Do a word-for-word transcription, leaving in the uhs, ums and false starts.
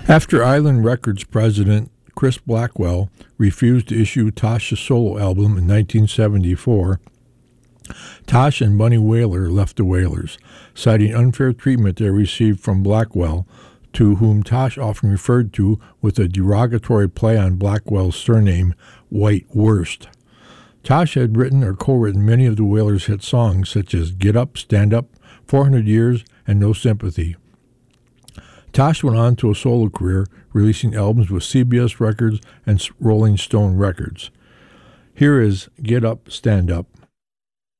After Island Records president Chris Blackwell refused to issue Tosh's solo album in nineteen seventy-four, Tosh and Bunny Wailer left the Wailers, citing unfair treatment they received from Blackwell, to whom Tosh often referred to with a derogatory play on Blackwell's surname, White Wurst. Tosh had written or co-written many of the Wailers' hit songs, such as Get Up, Stand Up, four hundred years, and No Sympathy. Tosh went on to a solo career, releasing albums with C B S Records and Rolling Stone Records. Here is Get Up, Stand Up